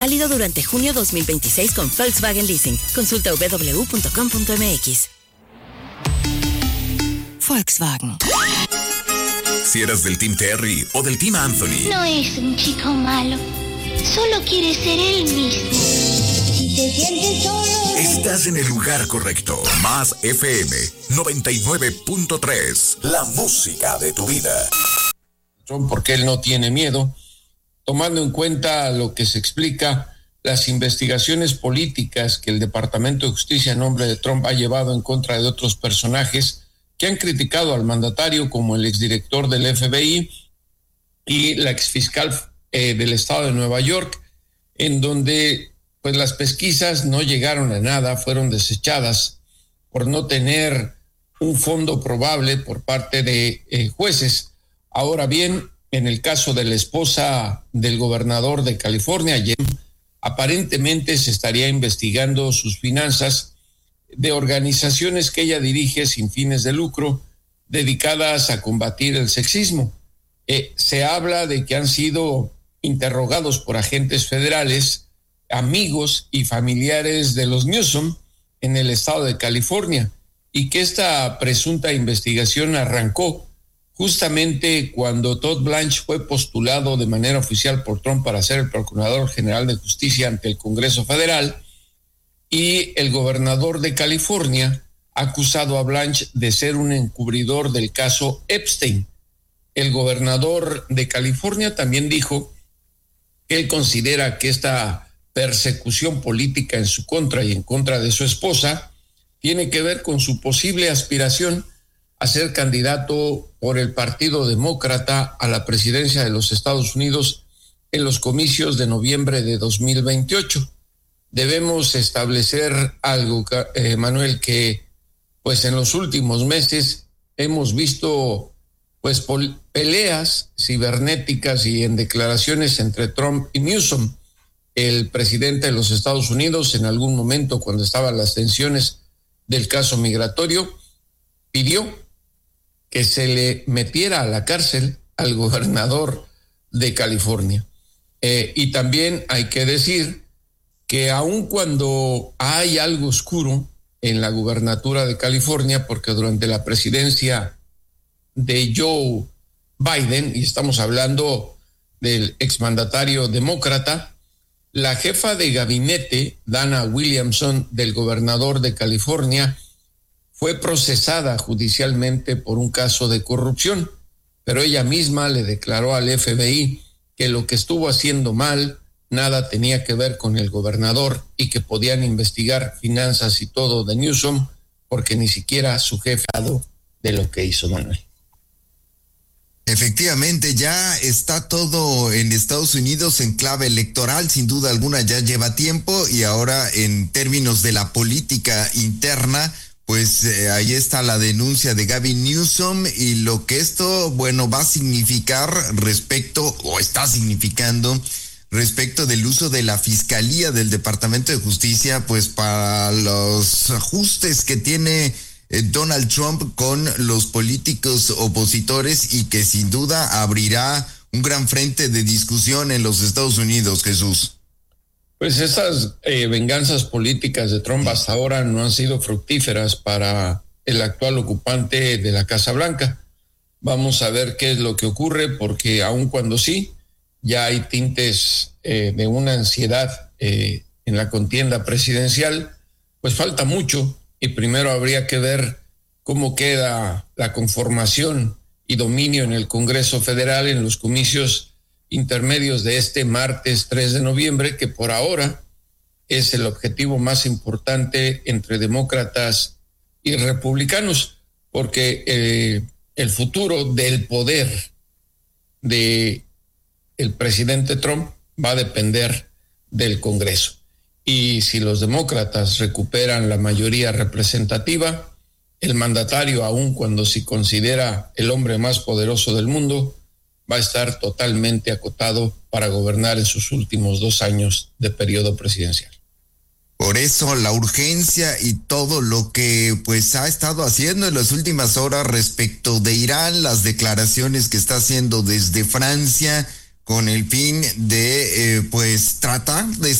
Válido durante junio 2026 con Volkswagen Leasing. Consulta www.com.mx. Volkswagen. Si eras del Team Terry o del Team Anthony. No es un chico malo, solo quiere ser él mismo. Si te sientes solo... Estás en el lugar correcto. Más FM 99.3. La música de tu vida. Porque él no tiene miedo, tomando en cuenta lo que se explica, las investigaciones políticas que el Departamento de Justicia en nombre de Trump ha llevado en contra de otros personajes que han criticado al mandatario, como el exdirector del FBI y la exfiscal del estado de Nueva York, en donde pues las pesquisas no llegaron a nada, fueron desechadas por no tener un fondo probable por parte de jueces. Ahora bien, en el caso de la esposa del gobernador de California, aparentemente se estaría investigando sus finanzas de organizaciones que ella dirige sin fines de lucro, dedicadas a combatir el sexismo. Se habla de que han sido interrogados por agentes federales, amigos y familiares de los Newsom en el estado de California, y que esta presunta investigación arrancó justamente cuando Todd Blanche fue postulado de manera oficial por Trump para ser el Procurador General de Justicia ante el Congreso Federal, y el gobernador de California ha acusado a Blanche de ser un encubridor del caso Epstein. El gobernador de California también dijo que él considera que esta persecución política en su contra y en contra de su esposa tiene que ver con su posible aspiración a ser candidato por el Partido Demócrata a la presidencia de los Estados Unidos en los comicios de noviembre de 2028. Debemos establecer algo, Manuel, que pues en los últimos meses hemos visto pues peleas cibernéticas y en declaraciones entre Trump y Newsom. El presidente de los Estados Unidos, en algún momento cuando estaban las tensiones del caso migratorio, pidió que se le metiera a la cárcel al gobernador de California. Y también hay que decir que aun cuando hay algo oscuro en la gubernatura de California, porque durante la presidencia de Joe Biden, y estamos hablando del exmandatario demócrata, la jefa de gabinete, Dana Williamson, del gobernador de California, fue procesada judicialmente por un caso de corrupción, pero ella misma le declaró al FBI que lo que estuvo haciendo mal nada tenía que ver con el gobernador y que podían investigar finanzas y todo de Newsom porque ni siquiera su jefe de lo que hizo, Manuel. Efectivamente, ya está todo en Estados Unidos en clave electoral, sin duda alguna ya lleva tiempo, y ahora en términos de la política interna, pues ahí está la denuncia de Gavin Newsom y lo que esto, bueno, va a significar respecto, o está significando, respecto del uso de la Fiscalía del Departamento de Justicia, pues para los ajustes que tiene Donald Trump con los políticos opositores y que sin duda abrirá un gran frente de discusión en los Estados Unidos, Jesús. Pues esas venganzas políticas de Trump hasta ahora no han sido fructíferas para el actual ocupante de la Casa Blanca. Vamos a ver qué es lo que ocurre, porque aun cuando sí, ya hay tintes de una ansiedad en la contienda presidencial, pues falta mucho. Y primero habría que ver cómo queda la conformación y dominio en el Congreso Federal en los comicios intermedios de este martes 3 de noviembre, que por ahora es el objetivo más importante entre demócratas y republicanos, porque el futuro del poder de el presidente Trump va a depender del Congreso. Y si los demócratas recuperan la mayoría representativa, el mandatario, aun cuando se considera el hombre más poderoso del mundo, va a estar totalmente acotado para gobernar en sus últimos 2 años de periodo presidencial. Por eso la urgencia y todo lo que pues ha estado haciendo en las últimas horas respecto de Irán, las declaraciones que está haciendo desde Francia con el fin de pues tratar de